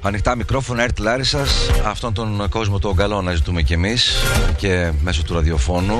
Ανοιχτά μικρόφωνα, Ερτ Λάρισσας. Αυτόν τον κόσμο τον καλό να ζητούμε κι εμείς και μέσω του ραδιοφώνου.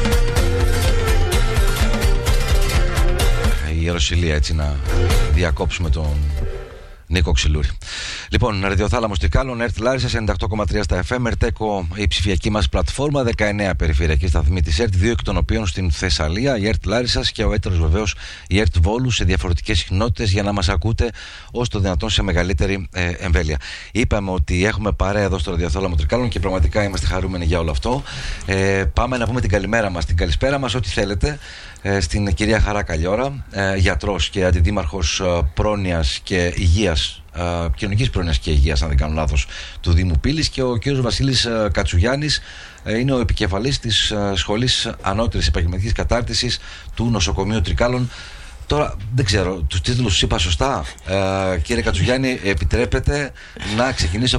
Η ιεροσυλία, έτσι, να διακόψουμε τον Νίκο Ξυλούρη. Λοιπόν, ραδιοθάλαμος Τρικάλων, Ερτ Λάρισσας 98,3 στα FM, Ερτέκο η ψηφιακή μας πλατφόρμα, 19 περιφερειακή σταθμή της Ερτ, 2 εκ των οποίων στην Θεσσαλία, η Ερτ Λάρισσας, και ο έτερος βεβαίως η Ερτ Βόλου, σε διαφορετικές συχνότητες, για να μας ακούτε όσο το δυνατόν σε μεγαλύτερη εμβέλεια. Είπαμε ότι έχουμε παρέα εδώ στο ραδιοθάλαμο Τρικάλων και πραγματικά είμαστε χαρούμενοι για όλο αυτό. Πάμε να πούμε την καλημέρα μας, την καλησπέρα μας, ό,τι θέλετε, στην κυρία Χαρά Καλιώρα, γιατρός και αντιδήμαρχος πρόνοιας και υγείας, κοινωνικής πρόνοιας και υγείας, αν δεν κάνω λάθος, του Δήμου Πύλης, και ο κύριος Βασίλης Κατσουγιάννης είναι ο επικεφαλής της Σχολής Ανώτερης Επαγγελματικής Κατάρτισης του Νοσοκομείου Τρικάλων. Τώρα δεν ξέρω, τους τίτλους τους είπα σωστά? Κύριε Κατσουγιάννη, επιτρέπετε να ξεκινήσω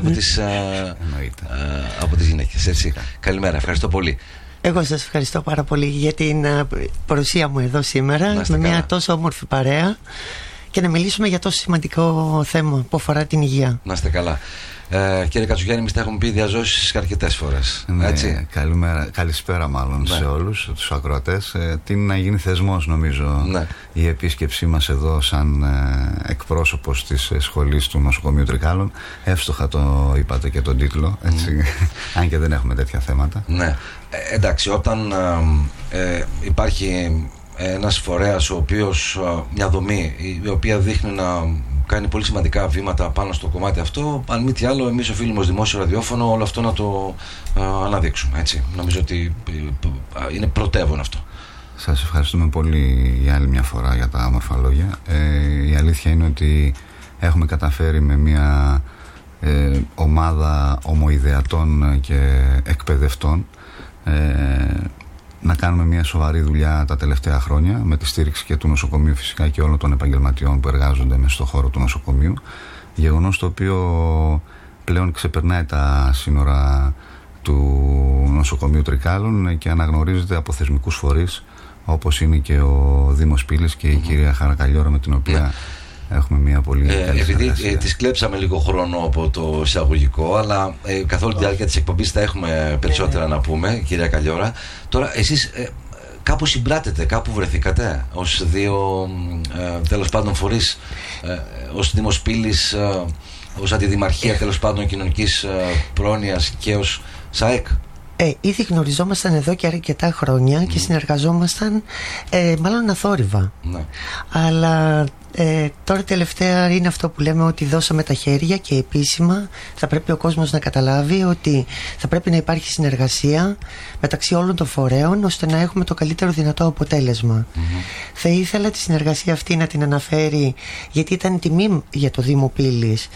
από τις γυναίκες, έτσι? Καλημέρα, ευχαριστώ πολύ. Εγώ σας ευχαριστώ πάρα πολύ για την παρουσία μου εδώ σήμερα με μια τόσο όμορφη παρέα και να μιλήσουμε για τόσο σημαντικό θέμα που αφορά την υγεία. Να είστε καλά. Κύριε Κατσουγιάννη, εμείς τα έχουμε πει διαζώσεις αρκετές φορές. Ναι, έτσι. Καλησπέρα μάλλον σε όλους τους ακροατές. Τι να γίνει θεσμός, νομίζω, η επίσκεψή μας εδώ σαν εκπρόσωπος της σχολής του Νοσοκομείου Τρικάλων. Εύστοχα το είπατε και τον τίτλο, έτσι, αν και δεν έχουμε τέτοια θέματα. Ναι, εντάξει, όταν υπάρχει ένας φορέας, ο οποίος, μια δομή η οποία δείχνει να κάνει πολύ σημαντικά βήματα πάνω στο κομμάτι αυτό, αν μη τι άλλο, εμείς οφείλουμε ως δημόσιο ραδιόφωνο όλο αυτό να το αναδείξουμε, έτσι. Νομίζω ότι είναι πρωτεύον αυτό. Σας ευχαριστούμε πολύ για άλλη μια φορά για τα όμορφα λόγια. Η αλήθεια είναι ότι έχουμε καταφέρει με μια ομάδα ομοειδεατών και εκπαιδευτών να κάνουμε μια σοβαρή δουλειά τα τελευταία χρόνια, με τη στήριξη και του νοσοκομείου φυσικά και όλων των επαγγελματιών που εργάζονται μέσα στον χώρο του νοσοκομείου. Γεγονός το οποίο πλέον ξεπερνάει τα σύνορα του νοσοκομείου Τρικάλων και αναγνωρίζεται από θεσμικούς φορείς, όπως είναι και ο Δήμος Πύλης και η κυρία Χαρά Καλιώρα, με την οποία έχουμε μια πολύ καλή επειδή τις κλέψαμε λίγο χρόνο από το εισαγωγικό, αλλά καθ' όλη τη διάρκεια της εκπομπής θα έχουμε περισσότερα να πούμε, κυρία Καλιώρα. Τώρα, εσείς κάπου συμπράτετε, κάπου βρεθήκατε ως δύο τέλος πάντων φορείς, ως Δήμος Πύλης, ως Αντιδημαρχία τέλος πάντων κοινωνικής πρόνοιας και ως ΣΑΕΚ? Ήδη γνωριζόμασταν εδώ και αρκετά χρόνια και συνεργαζόμασταν μάλλον αθόρυβα. Αλλά τώρα τελευταία είναι αυτό που λέμε, ότι δώσαμε τα χέρια και επίσημα θα πρέπει ο κόσμος να καταλάβει ότι θα πρέπει να υπάρχει συνεργασία μεταξύ όλων των φορέων ώστε να έχουμε το καλύτερο δυνατό αποτέλεσμα. Θα ήθελα τη συνεργασία αυτή να την αναφέρει, γιατί ήταν τιμή για το Δήμο Πύλης.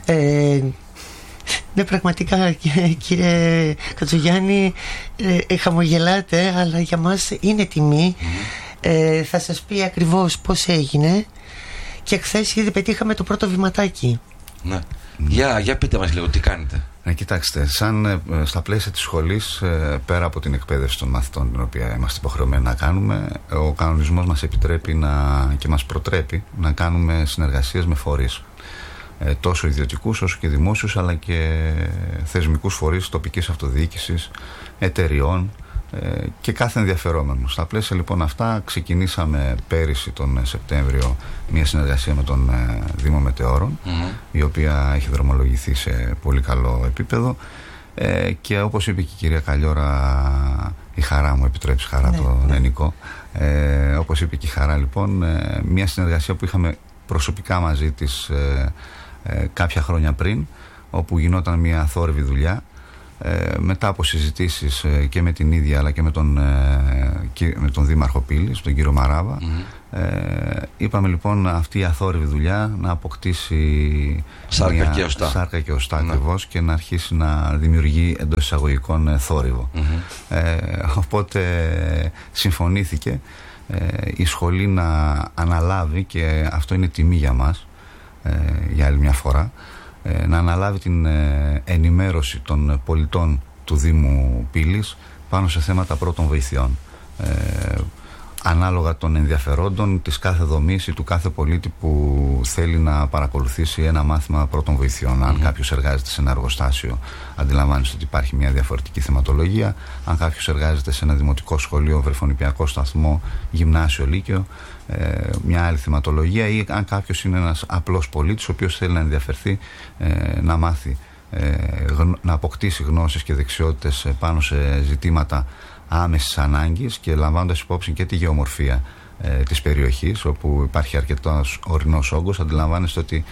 Ναι, πραγματικά, κύριε Κατσουγιάννη, χαμογελάτε, αλλά για μας είναι τιμή. Θα σας πει ακριβώς πώς έγινε, και χθες ήδη πετύχαμε το πρώτο βηματάκι. Ναι. Για πείτε μας λίγο τι κάνετε. Κοιτάξτε, στα πλαίσια της σχολής, πέρα από την εκπαίδευση των μαθητών, την οποία είμαστε υποχρεωμένοι να κάνουμε, ο κανονισμός μας επιτρέπει και μας προτρέπει να κάνουμε συνεργασίες με φορείς, τόσο ιδιωτικούς όσο και δημόσιους, αλλά και θεσμικούς φορείς τοπικής αυτοδιοίκησης, εταιριών και κάθε ενδιαφερόμενο. Στα πλαίσια λοιπόν αυτά ξεκινήσαμε πέρυσι τον Σεπτέμβριο μια συνεργασία με τον Δήμο Μετεώρων, η οποία έχει δρομολογηθεί σε πολύ καλό επίπεδο, και όπως είπε και η κυρία Καλιώρα, η Χαρά, μου επιτρέψει Χαρά τον ελληνικό, όπως είπε και η Χαρά, λοιπόν, μια συνεργασία που είχαμε προσωπικά μαζί της κάποια χρόνια πριν, όπου γινόταν μια αθόρυβη δουλειά. Μετά από συζητήσεις και με την ίδια αλλά και με τον Δήμαρχο Πύλης, τον κύριο Μαράβα, είπαμε λοιπόν αυτή η αθόρυβη δουλειά να αποκτήσει σάρκα και οστά ακριβώς, και να αρχίσει να δημιουργεί εντός εισαγωγικών θόρυβο. Οπότε συμφωνήθηκε η σχολή να αναλάβει, και αυτό είναι τιμή για μας για άλλη μια φορά, να αναλάβει την ενημέρωση των πολιτών του Δήμου Πύλης πάνω σε θέματα πρώτων βοηθειών. ανάλογα των ενδιαφερόντων της κάθε δομής ή του κάθε πολίτη που θέλει να παρακολουθήσει ένα μάθημα πρώτων βοηθειών. Αν κάποιος εργάζεται σε ένα εργοστάσιο, αντιλαμβάνεστε ότι υπάρχει μια διαφορετική θεματολογία. Αν κάποιος εργάζεται σε ένα δημοτικό σχολείο, βρεφονιπιακό σταθμό, γυμνάσιο, λύκειο, μια άλλη θεματολογία. Ή αν κάποιος είναι ένας απλός πολίτης ο οποίος θέλει να ενδιαφερθεί, να μάθει, να αποκτήσει γνώσεις και δεξιότητες πάνω σε ζητήματα άμεσης ανάγκης και λαμβάνοντας υπόψη και τη γεωμορφία της περιοχής, όπου υπάρχει αρκετός ορεινός όγκος. Αντιλαμβάνεστε ότι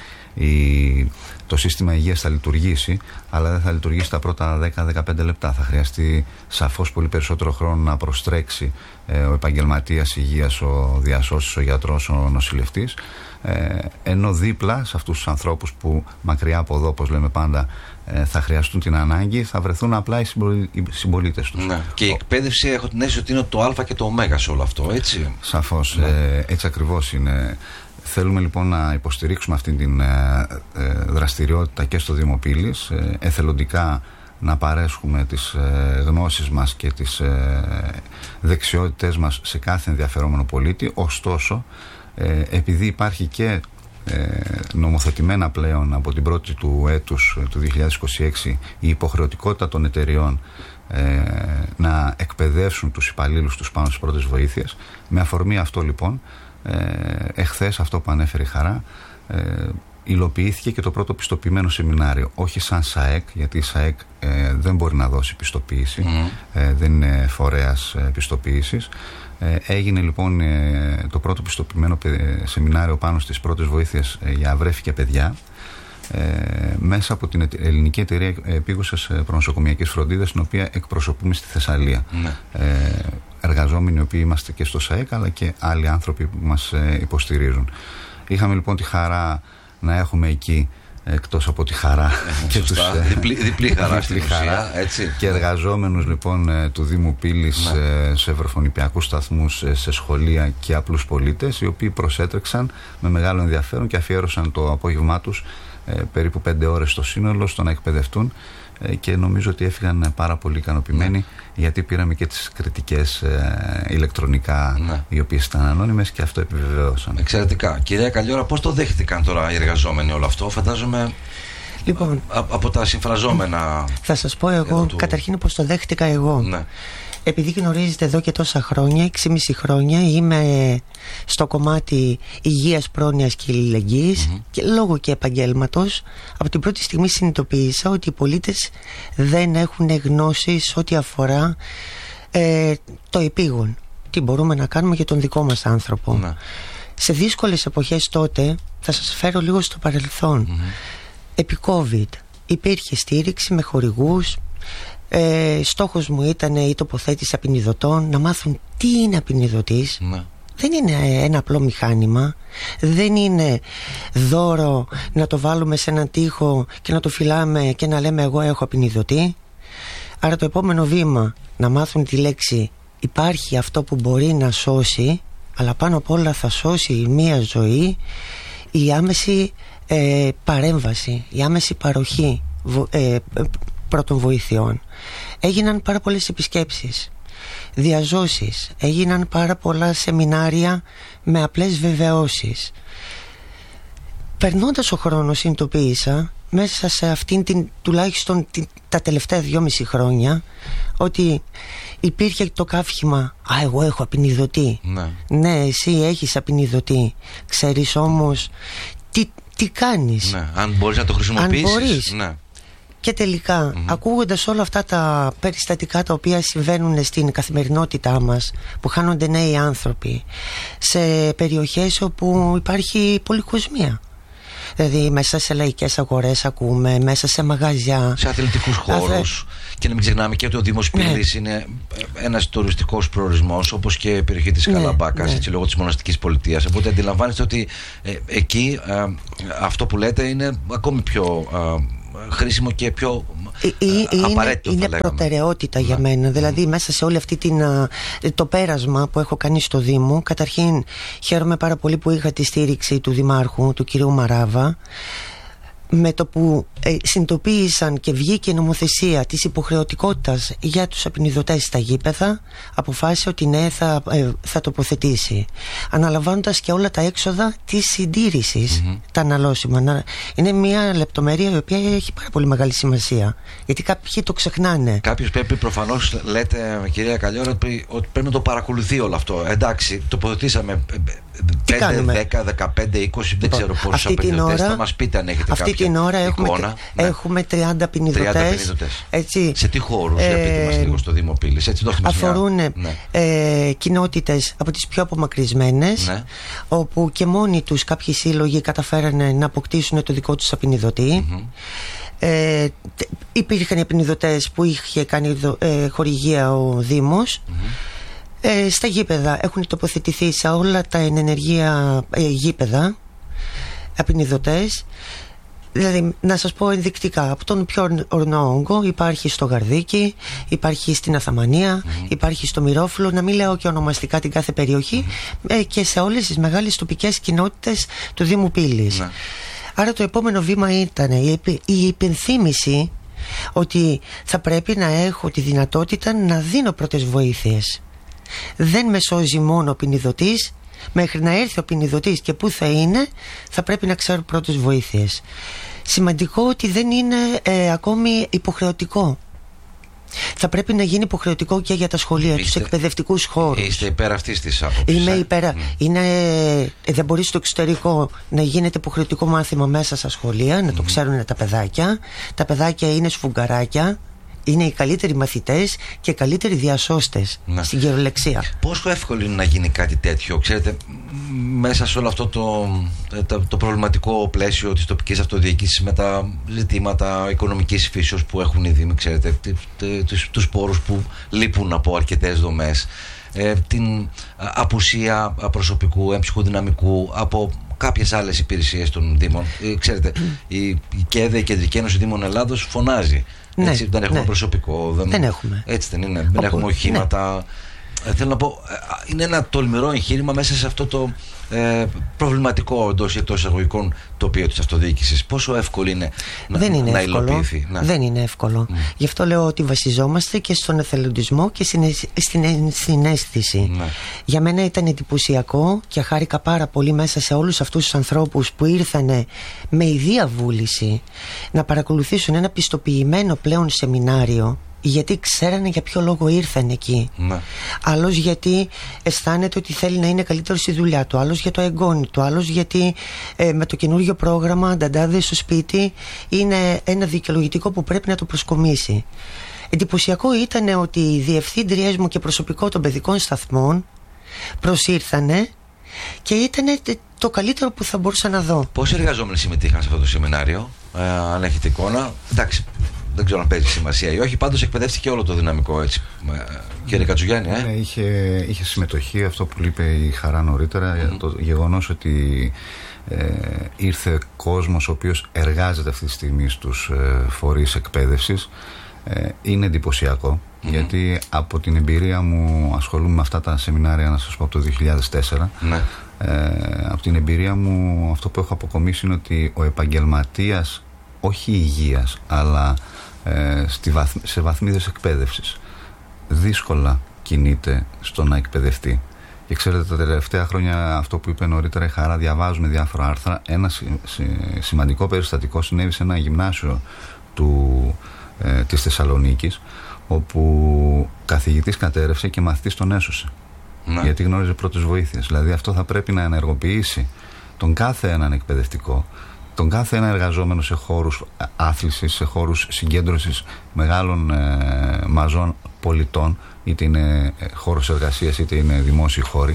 το σύστημα υγείας θα λειτουργήσει, αλλά δεν θα λειτουργήσει τα πρώτα 10-15 λεπτά. Θα χρειαστεί σαφώς πολύ περισσότερο χρόνο να προστρέξει ο επαγγελματίας υγείας, ο διασώσης, ο γιατρός, ο νοσηλευτής, ενώ δίπλα σε αυτούς τους ανθρώπους που μακριά από εδώ, όπως λέμε πάντα, θα χρειαστούν την ανάγκη, θα βρεθούν απλά οι συμπολίτες τους. Ναι. Και η εκπαίδευση, έχω την αίσθηση ότι είναι το α και το ω σε όλο αυτό, έτσι. Σαφώς, έτσι ακριβώς είναι. Θέλουμε λοιπόν να υποστηρίξουμε αυτή την δραστηριότητα και στο Δήμο Πύλης, εθελοντικά να παρέσχουμε τις γνώσεις μας και τις δεξιότητες μας σε κάθε ενδιαφερόμενο πολίτη. Ωστόσο, επειδή υπάρχει και νομοθετημένα πλέον από την 1η του έτους του 2026 η υποχρεωτικότητα των εταιριών να εκπαιδεύσουν τους υπαλλήλους τους πάνω στις πρώτες βοήθειες, με αφορμή αυτό λοιπόν, εχθές, αυτό που ανέφερε η Χαρά, υλοποιήθηκε και το πρώτο πιστοποιημένο σεμινάριο, όχι σαν ΣΑΕΚ, γιατί η ΣΑΕΚ δεν μπορεί να δώσει πιστοποίηση, δεν είναι φορέας πιστοποίησης. Έγινε λοιπόν το πρώτο πιστοποιημένο σεμινάριο πάνω στις πρώτες βοήθειες για βρέφη και παιδιά, μέσα από την Ελληνική Εταιρεία Επίγουσας Προνοσοκομιακής Φροντίδας, την οποία εκπροσωπούμε στη Θεσσαλία. Εργαζόμενοι οι οποίοι είμαστε και στο ΣΑΕΚ, αλλά και άλλοι άνθρωποι που μας υποστηρίζουν. Είχαμε λοιπόν τη χαρά να έχουμε εκεί, εκτός από τη χαρά και τους διπλή χαρά στην ουσία, έτσι. Και εργαζόμενους λοιπόν του Δήμου Πύλης, σε βρεφονιπιακούς σταθμούς, σε σχολεία και απλούς πολίτες, οι οποίοι προσέτρεξαν με μεγάλο ενδιαφέρον και αφιέρωσαν το απόγευμά τους περίπου 5 ώρες στο σύνολο στο να εκπαιδευτούν, και νομίζω ότι έφυγαν πάρα πολύ ικανοποιημένοι, γιατί πήραμε και τις κριτικές ηλεκτρονικά, οι οποίες ήταν ανώνυμες, και αυτό επιβεβαίωσαν. Εξαιρετικά. Κυρία Καλλιόρα, πώς το δέχτηκαν τώρα οι εργαζόμενοι όλο αυτό? Φαντάζομαι λοιπόν, από τα συμφραζόμενα. Θα σας πω εγώ καταρχήν πώς το δέχτηκα εγώ. Επειδή γνωρίζετε εδώ και τόσα χρόνια, 6,5 χρόνια, είμαι στο κομμάτι υγείας, πρόνοιας και αλληλεγγύης, και λόγω και επαγγέλματος, από την πρώτη στιγμή συνειδητοποίησα ότι οι πολίτες δεν έχουν γνώσεις ό,τι αφορά το επίγον. Τι μπορούμε να κάνουμε για τον δικό μας άνθρωπο. Σε δύσκολες εποχές τότε, θα σας φέρω λίγο στο παρελθόν. Επί COVID υπήρχε στήριξη με χορηγούς. Στόχος μου ήταν η τοποθέτηση απεινιδωτών, να μάθουν τι είναι απεινιδωτής. Δεν είναι ένα απλό μηχάνημα, δεν είναι δώρο να το βάλουμε σε έναν τοίχο και να το φυλάμε και να λέμε εγώ έχω απεινιδωτή. Άρα το επόμενο βήμα, να μάθουν τη λέξη υπάρχει αυτό που μπορεί να σώσει, αλλά πάνω απ' όλα θα σώσει μία ζωή, η άμεση παρέμβαση, η άμεση παροχή πρώτων βοηθειών. Έγιναν πάρα πολλές επισκέψεις, διαζώσεις, έγιναν πάρα πολλά σεμινάρια με απλές βεβαιώσεις. Περνώντας ο χρόνος, συνειδητοποίησα μέσα σε αυτήν τουλάχιστον τα τελευταία 2,5 χρόνια, ότι υπήρχε το καύχημα εγώ έχω απεινιδωτή. Ναι, εσύ έχεις απεινιδωτή. Ξέρεις όμως τι κάνεις. Αν μπορείς να το χρησιμοποιήσεις. Και τελικά, ακούγοντας όλα αυτά τα περιστατικά τα οποία συμβαίνουν στην καθημερινότητά μας, που χάνονται νέοι άνθρωποι σε περιοχές όπου υπάρχει πολυκοσμία, δηλαδή μέσα σε λαϊκές αγορές ακούμε, μέσα σε μαγαζιά, σε αθλητικούς χώρους, και να μην ξεχνάμε και ότι ο Δήμος Πύλης είναι ένας τουριστικός προορισμός, όπως και η περιοχή της Καλαμπάκας, έτσι, λόγω της μοναστικής πολιτείας. Οπότε αντιλαμβάνεστε ότι εκεί αυτό που λέτε είναι ακόμη πιο χρήσιμο και πιο απαραίτητο. Είναι προτεραιότητα για μένα. Δηλαδή μέσα σε όλη αυτή το πέρασμα που έχω κάνει στο Δήμο, καταρχήν χαίρομαι πάρα πολύ που είχα τη στήριξη του Δημάρχου, του κυρίου Μαράβα. με το που συνειδητοποίησαν και βγήκε η νομοθεσία της υποχρεωτικότητας για τους απεινιδωτές στα γήπεδα, αποφάσισε ότι ναι, θα τοποθετήσει, αναλαμβάνοντας και όλα τα έξοδα της συντήρησης, τα αναλώσιμα. Είναι μια λεπτομέρεια η οποία έχει πάρα πολύ μεγάλη σημασία, γιατί κάποιοι το ξεχνάνε. Κάποιος πρέπει, προφανώς λέτε κυρία Καλλιόρα, ότι πρέπει να το παρακολουθεί όλο αυτό. Εντάξει, τοποθετήσαμε 5, 10, 15, 20, δεν ξέρω πόσους απεινιδωτές. Θα μας πείτε αν έχετε αυτή την ώρα έχουμε 30 απεινιδωτές. Σε τι χώρους, για πείτε μας λίγο στο Δήμο Πύλης. Αφορούν κοινότητες από τις πιο απομακρυσμένες, όπου και μόνοι τους κάποιοι σύλλογοι καταφέρανε να αποκτήσουν το δικό τους απεινιδωτή. Υπήρχαν οι απεινιδωτές που είχε κάνει χορηγία ο Δήμος. Στα γήπεδα έχουν τοποθετηθεί σε όλα τα ενεργεία γήπεδα απεινιδωτές. Δηλαδή, να σας πω ενδεικτικά, από τον πιο ορεινό όγκο υπάρχει στο Γαρδίκι, υπάρχει στην Αθαμανία, υπάρχει στο Μυρόφυλλο, να μην λέω και ονομαστικά την κάθε περιοχή, και σε όλες τις μεγάλες τοπικές κοινότητες του Δήμου Πύλης. Άρα το επόμενο βήμα ήταν η υπενθύμηση ότι θα πρέπει να έχω τη δυνατότητα να δίνω πρώτες βοήθειες. Δεν με σώζει μόνο ο ποινιδωτής. Μέχρι να έρθει ο ποινιδωτής και πού θα είναι, θα πρέπει να ξέρω πρώτες βοήθειες. Σημαντικό ότι δεν είναι ακόμη υποχρεωτικό. Θα πρέπει να γίνει υποχρεωτικό και για τα σχολεία, τους εκπαιδευτικούς χώρους. Είστε υπέρ αυτής της άποψης? Είμαι υπέρ. Δεν μπορεί στο εξωτερικό να γίνεται υποχρεωτικό μάθημα μέσα στα σχολεία, να το ξέρουν τα παιδάκια. Τα παιδάκια είναι σφουγγαράκια. Είναι οι καλύτεροι μαθητές και οι καλύτεροι διασώστες στην κυριολεξία. Πόσο εύκολο είναι να γίνει κάτι τέτοιο, ξέρετε, μέσα σε όλο αυτό το προβληματικό πλαίσιο της τοπικής αυτοδιοίκησης, με τα ζητήματα οικονομικής φύσεως που έχουν οι Δήμοι, ξέρετε, τους πόρους που λείπουν από αρκετές δομές, την απουσία προσωπικού, έμψυχου δυναμικού από κάποιες άλλες υπηρεσίες των Δήμων. Ξέρετε, η ΚΕΔΕ, η Κεντρική Ένωση Δήμων Ελλάδος, φωνάζει. Έτσι, δεν έχουμε προσωπικό. Δεν έχουμε. Έτσι δεν είναι. Δεν έχουμε οχήματα. Θέλω να πω, είναι ένα τολμηρό εγχείρημα μέσα σε αυτό το προβληματικό εντός ή εκτός εισαγωγικών τοπίο της αυτοδιοίκησης. Πόσο εύκολο είναι να υλοποιηθεί? Δεν είναι εύκολο. Γι' αυτό λέω ότι βασιζόμαστε και στον εθελοντισμό και στην συναίσθηση. Για μένα ήταν εντυπωσιακό και χάρηκα πάρα πολύ μέσα σε όλους αυτούς τους ανθρώπους που ήρθανε με ιδία βούληση να παρακολουθήσουν ένα πιστοποιημένο πλέον σεμινάριο, γιατί ξέρανε για ποιο λόγο ήρθαν εκεί. Άλλος γιατί αισθάνεται ότι θέλει να είναι καλύτερο στη δουλειά του, άλλος για το εγγόνι του, άλλος γιατί με το καινούργιο πρόγραμμα Νταντάδε στο σπίτι είναι ένα δικαιολογητικό που πρέπει να το προσκομίσει. Εντυπωσιακό ήταν ότι οι διευθύντριές μου και προσωπικό των παιδικών σταθμών προσήρθανε και ήταν το καλύτερο που θα μπορούσα να δω. Πόσοι εργαζόμενοι συμμετείχαν σε αυτό το σεμινάριο, αν έχετε εικόνα? Εντάξει, δεν ξέρω αν παίζει σημασία ή όχι, πάντως εκπαιδεύτηκε όλο το δυναμικό, έτσι, κύριε Κατσουγιάννη. Ναι, είχε συμμετοχή, αυτό που είπε η Χαρά νωρίτερα, το γεγονός ότι ήρθε κόσμος ο οποίος εργάζεται αυτή τη στιγμή στους φορείς εκπαίδευσης, είναι εντυπωσιακό, γιατί από την εμπειρία μου ασχολούμαι με αυτά τα σεμινάρια, να σας πω, από το 2004. Από την εμπειρία μου αυτό που έχω αποκομίσει είναι ότι ο επαγγελματίας, όχι υγείας, αλλά σε βαθμίδες εκπαίδευσης, δύσκολα κινείται στο να εκπαιδευτεί. Και ξέρετε, τα τελευταία χρόνια, αυτό που είπε νωρίτερα η Χαρά, διαβάζουμε διάφορα άρθρα. Ένα σημαντικό περιστατικό συνέβη σε ένα γυμνάσιο της Θεσσαλονίκης, όπου καθηγητής κατέρευσε και μαθητής τον έσωσε. Γιατί γνώριζε πρώτες βοήθειες. Δηλαδή αυτό θα πρέπει να ενεργοποιήσει τον κάθε έναν εκπαιδευτικό, τον κάθε ένα εργαζόμενο σε χώρους άθλησης, σε χώρους συγκέντρωσης μεγάλων μαζών πολιτών, είτε είναι χώρος εργασίας είτε είναι δημόσιοι χώροι.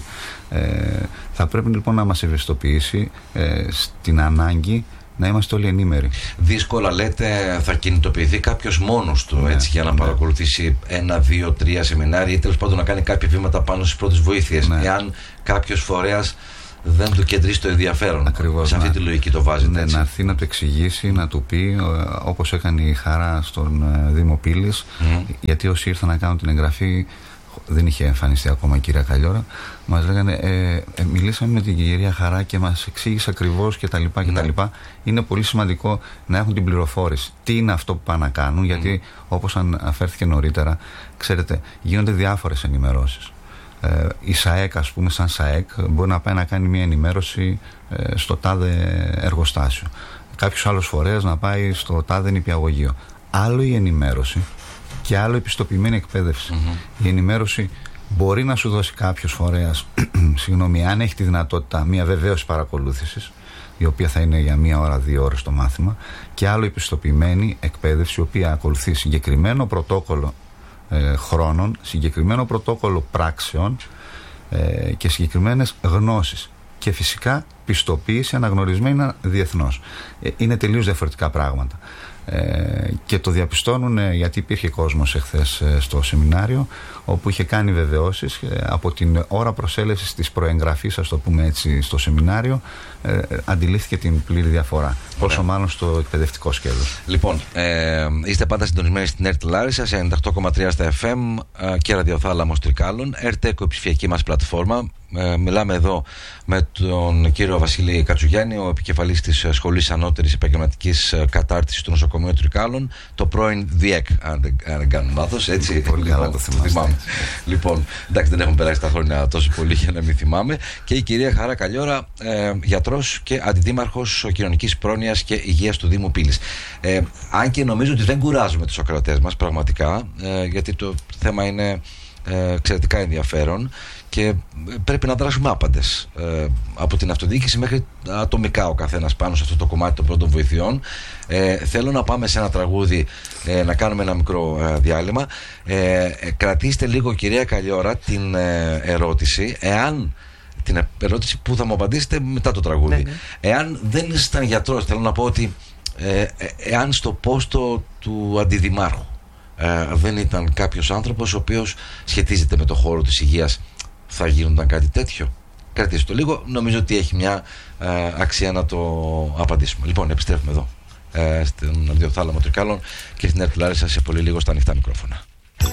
Θα πρέπει λοιπόν να μας ευαισθητοποιήσει στην ανάγκη να είμαστε όλοι ενήμεροι. Δύσκολα, λέτε, θα κινητοποιηθεί κάποιος μόνος του, έτσι, για να παρακολουθήσει 1, 2, 3 σεμινάρια ή τέλος πάντων να κάνει κάποια βήματα πάνω στις πρώτες βοήθειες. Εάν κάποιος φορέας δεν του κεντρήσει το ενδιαφέρον. Ακριβώς, σε αυτή τη λογική το βάζετε, έτσι. Να έρθει να το εξηγήσει, να του πει, όπως έκανε η Χαρά στον Δήμο Πύλης, γιατί όσοι ήρθαν να κάνουν την εγγραφή δεν είχε εμφανιστεί ακόμα η κυρία Καλιώρα, μας λέγανε μιλήσαμε με την κυρία Χαρά και μας εξήγησε ακριβώς κτλ. Είναι πολύ σημαντικό να έχουν την πληροφόρηση. Τι είναι αυτό που πάνε να κάνουν, γιατί όπως αναφέρθηκε νωρίτερα, ξέρετε, γίνονται διάφορες ενημερώσεις. Η ΣΑΕΚ, ας πούμε, σαν ΣΑΕΚ, μπορεί να πάει να κάνει μια ενημέρωση στο τάδε εργοστάσιο. Κάποιος άλλος φορέας να πάει στο τάδε νηπιαγωγείο. Άλλο η ενημέρωση και άλλο η πιστοποιημένη εκπαίδευση. Η ενημέρωση μπορεί να σου δώσει κάποιος φορέας, συγγνώμη, αν έχει τη δυνατότητα, μια βεβαίωση παρακολούθησης, η οποία θα είναι για 1 ώρα, 2 ώρες το μάθημα, και άλλο η πιστοποιημένη εκπαίδευση, η οποία ακολουθεί συγκεκριμένο πρωτόκολλο χρόνων, συγκεκριμένο πρωτόκολλο πράξεων και συγκεκριμένες γνώσεις. Και φυσικά πιστοποίηση αναγνωρισμένη διεθνώς. Είναι τελείως διαφορετικά πράγματα. Και το διαπιστώνουν, γιατί υπήρχε κόσμος εχθές στο σεμινάριο, όπου είχε κάνει βεβαιώσεις από την ώρα προσέλευσης της προεγγραφής, ας το πούμε έτσι, στο σεμινάριο, αντιλήφθηκε την πλήρη διαφορά. Πόσο μάλλον στο εκπαιδευτικό σκέλος. Λοιπόν, είστε πάντα συντονισμένοι στην ΕΡΤ Λάρισα σε 98,3 στα FM και ραδιοθάλαμος Τρικάλων. ΕΡΤ-ΕΚΟ, η ψηφιακή μας πλατφόρμα. Μιλάμε εδώ με τον κύριο Βασίλη Κατσουγιάννη, ο επικεφαλής της Σχολής Ανώτερης Επαγγελματικής Κατάρτισης του Νοσοκομείου Τρικάλων, το πρώην ΔΙΕΚ, αν δεν κάνω λάθος, έτσι. Πολύ καλά το θυμάμαι. Λοιπόν, εντάξει, δεν έχουν περάσει τα χρόνια τόσο πολύ για να μην θυμάμαι. Και η κυρία Χαρά Καλιώρα, γιατρός και αντιδήμαρχος κοινωνικής πρόνοιας και υγείας του Δήμου Πύλης. Αν και νομίζω ότι δεν κουράζουμε τους ακροατές μας, πραγματικά, γιατί το θέμα είναι εξαιρετικά ενδιαφέρον και πρέπει να δράσουμε άπαντες, από την αυτοδιοίκηση μέχρι ατομικά ο καθένας πάνω σε αυτό το κομμάτι των πρώτων βοηθειών. Θέλω να πάμε σε ένα τραγούδι, να κάνουμε ένα μικρό διάλειμμα. Κρατήστε λίγο, κυρία Καλιώρα, την ερώτηση, την ερώτηση που θα μου απαντήσετε μετά το τραγούδι. Ναι. Εάν δεν ήσασταν γιατρός, θέλω να πω ότι εάν στο πόστο του αντιδημάρχου δεν ήταν κάποιος άνθρωπος ο οποίος σχετίζεται με το χώρο της υγείας, θα γίνονταν κάτι τέτοιο? Κρατήστε το λίγο, νομίζω ότι έχει μια αξία να το απαντήσουμε. Λοιπόν, επιστρέφουμε εδώ στην ραδιοθάλαμο Τρικάλων και στην ΕΡΤ Λάρισα σε πολύ λίγο στα ανοιχτά μικρόφωνα.